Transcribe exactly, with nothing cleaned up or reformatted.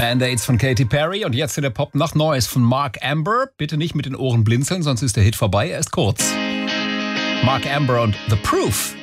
Band-Aids von Katy Perry und jetzt in der Pop-Nacht Neues von Mark Amber. Bitte nicht mit den Ohren blinzeln, sonst ist der Hit vorbei, er ist kurz. Mark Amber und The Proof.